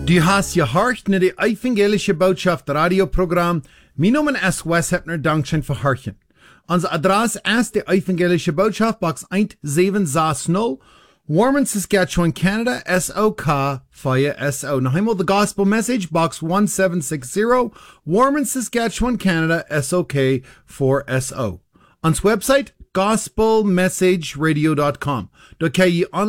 Du hast gehorcht naar de evangelische boodschap radioprogram. Mijn naam is Wes Hepner, dankzij voor hartje. Onze adres is de evangelische boodschap, box 1760, Warman, Saskatchewan, Canada, SOK 5SO. Nog eenmaal de gospel message, box 1760, Warman, Saskatchewan, Canada, SOK 4SO. Ons website, gospelmessageradio.com. Daar kan je